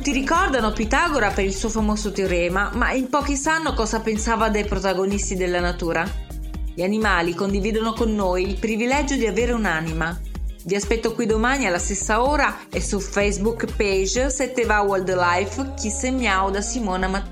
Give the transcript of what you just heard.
Tutti ricordano Pitagora per il suo famoso teorema, ma in pochi sanno cosa pensava dei protagonisti della natura. Gli animali condividono con noi il privilegio di avere un'anima. Vi aspetto qui domani alla stessa ora e su Facebook page 7 va Wildlife Kiss e Miau da Simona Matteo.